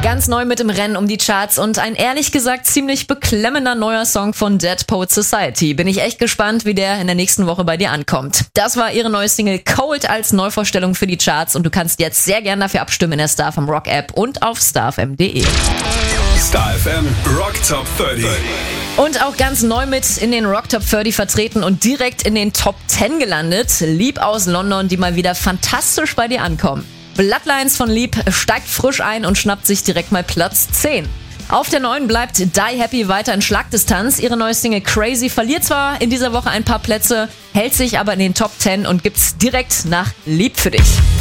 Ganz neu mit im Rennen um die Charts und ein ehrlich gesagt ziemlich beklemmender neuer Song von Dead Poets Society. Bin ich echt gespannt, wie der in der nächsten Woche bei dir ankommt. Das war ihre neue Single Cold als Neuvorstellung für die Charts und du kannst jetzt sehr gern dafür abstimmen in der StarFM Rock App und auf starfm.de. StarFM Rock Top 30. Und auch ganz neu mit in den Rock Top 30 vertreten und direkt in den Top 10 gelandet. Lieb aus London, die mal wieder fantastisch bei dir ankommen. Bloodlines von Lieb steigt frisch ein und schnappt sich direkt mal Platz 10. Auf der 9 bleibt Die Happy weiter in Schlagdistanz. Ihre neue Single Crazy verliert zwar in dieser Woche ein paar Plätze, hält sich aber in den Top 10 und gibt's direkt nach Lieb für dich.